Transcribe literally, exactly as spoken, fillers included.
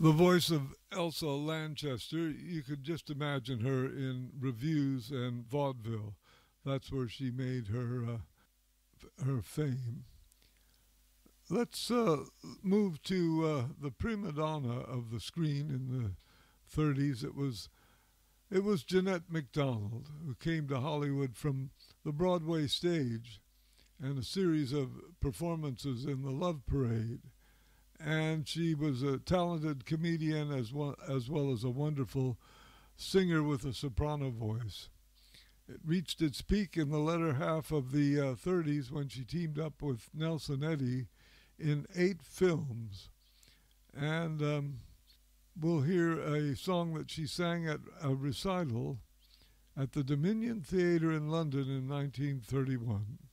The voice of Elsa Lanchester, you could just imagine her in revues and vaudeville. That's where she made her uh, her fame. Let's uh, move to uh, the prima donna of the screen in the thirties. It was it was Jeanette MacDonald, who came to Hollywood from the Broadway stage and a series of performances in The Love Parade. And she was a talented comedian as well, as well as a wonderful singer with a soprano voice. It reached its peak in the latter half of the uh, thirties when she teamed up with Nelson Eddy in eight films. And um, we'll hear a song that she sang at a recital at the Dominion Theatre in London in nineteen thirty-one.